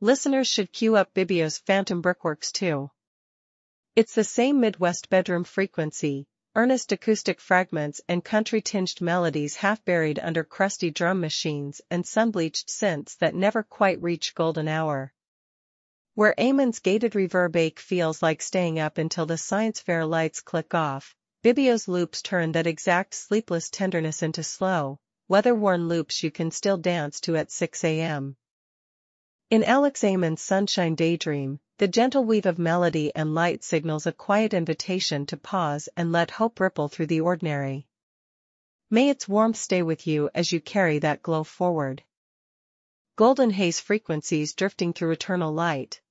Listeners should cue up Bibio's Phantom Brickworks too. It's the same Midwest bedroom frequency, earnest acoustic fragments and country-tinged melodies half buried under crusty drum machines and sun-bleached synths that never quite reach golden hour. Where Eamon's gated reverb ache feels like staying up until the science fair lights click off, Bibio's loops turn that exact sleepless tenderness into slow, weather-worn loops you can still dance to at 6 a.m. In Alex Eamon's Sunshine Daydream, the gentle weave of melody and light signals a quiet invitation to pause and let hope ripple through the ordinary. May its warmth stay with you as you carry that glow forward. Golden haze frequencies drifting through eternal light,